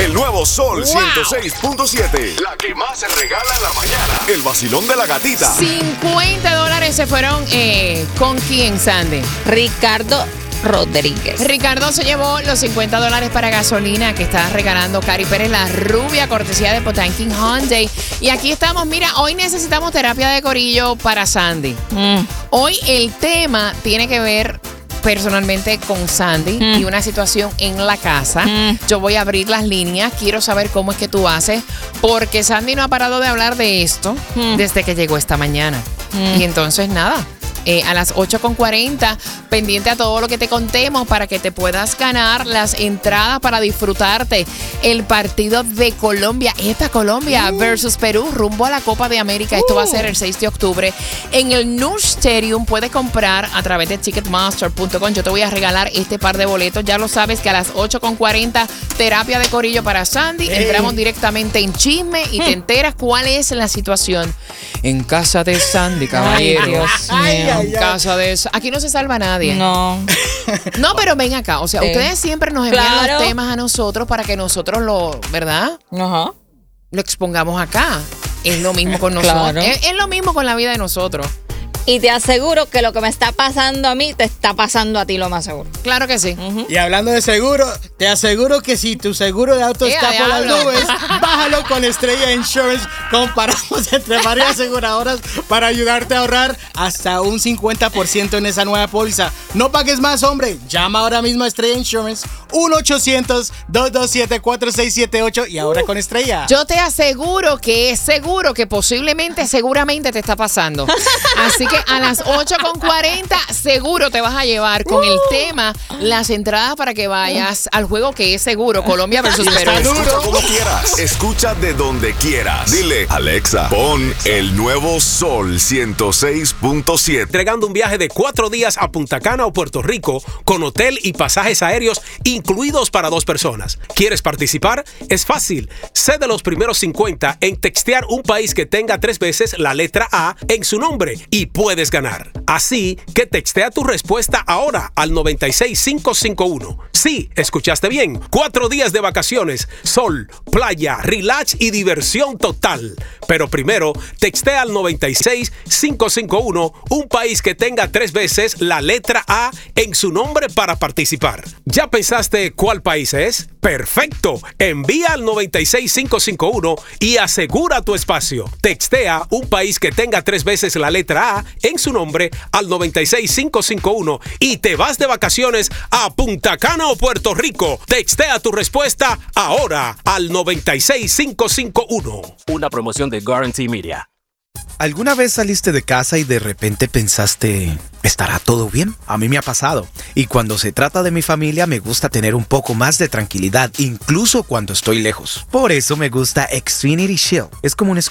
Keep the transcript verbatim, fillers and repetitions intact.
El nuevo Sol Wow. ciento seis punto siete. La que más se regala en la mañana. El vacilón de la gatita. cincuenta dólares se fueron eh, ¿con quién, Sandy? Ricardo Rodríguez. Ricardo se llevó los cincuenta dólares para gasolina que está regalando Cari Pérez, la rubia, cortesía de Potanking Hyundai. Y aquí estamos, mira, hoy necesitamos terapia de corillo para Sandy. Mm. Hoy el tema tiene que ver personalmente con Sandy Mm. y una situación en la casa. Mm. Yo voy a abrir las líneas, quiero saber cómo es que tú haces, porque Sandy no ha parado de hablar de esto Mm. desde que llegó esta mañana. Mm. Y entonces nada. Eh, a las ocho con cuarenta, pendiente a todo lo que te contemos para que te puedas ganar las entradas para disfrutarte el partido de Colombia. Esta Colombia Uh. versus Perú rumbo a la Copa de América. Esto Uh. va a ser el seis de octubre en el Nush Stadium. Puedes comprar a través de ticketmaster punto com. Yo te voy a regalar este par de boletos. Ya lo sabes que a las ocho con cuarenta, terapia de corillo para Sandy. Hey. Entramos directamente en chisme y te enteras cuál es la situación en casa de Sandy, caballero. Ay, Dios Ay, mío. ay, En casa de eso. Aquí no se salva nadie. No. No, pero ven acá. O sea, Sí. ustedes siempre nos envían Claro. los temas a nosotros para que nosotros lo, ¿verdad? Ajá. Lo expongamos acá. Es lo mismo con nosotros. Claro. Es, es lo mismo con la vida de nosotros. Y te aseguro que lo que me está pasando a mí te está pasando a ti, lo más seguro. Claro que sí. Y hablando de seguro, te aseguro que si tu seguro de auto ¡Eh, está por las diablo! nubes, bájalo con Estrella Insurance. Comparamos entre varias aseguradoras para ayudarte a ahorrar hasta un cincuenta por ciento en esa nueva póliza. No pagues más, hombre. Llama ahora mismo a Estrella Insurance uno ochocientos, dos dos siete, cuatro seis siete ocho y ahora con Estrella. Yo te aseguro que es seguro que posiblemente, seguramente te está pasando. Así que a las ocho con cuarenta seguro te vas a llevar con el tema las entradas para que vayas al juego que es seguro, Colombia versus Perú. Escucha como quieras. Escucha de donde quieras. Dile, Alexa, pon el nuevo Sol ciento seis punto siete. Entregando un viaje de cuatro días a Punta Cana o Puerto Rico con hotel y pasajes aéreos incluidos para dos personas. ¿Quieres participar? Es fácil. Sé de los primeros cincuenta en textear un país que tenga tres veces la letra A en su nombre y puedes ganar. Así que textea tu respuesta ahora al noventa y seis cinco cinco uno. Sí, escuchaste bien. Cuatro días de vacaciones, sol, playa, relax y diversión total. Pero primero, textea al noventa y seis cinco cinco uno un país que tenga tres veces la letra A en su nombre para participar. ¿Ya pensaste cuál país es? Perfecto. Envía al noventa y seis cinco cinco uno y asegura tu espacio. Textea un país que tenga tres veces la letra A en su nombre al noventa y seis cinco cinco uno y te vas de vacaciones a Punta Cana o Puerto Rico. Textea tu respuesta ahora al noventa y seis cinco cinco uno. Una promoción de Guarantee Media. ¿Alguna vez saliste de casa y de repente pensaste, ¿estará todo bien? A mí me ha pasado. Y cuando se trata de mi familia, me gusta tener un poco más de tranquilidad, incluso cuando estoy lejos. Por eso me gusta Xfinity Shield. Es como un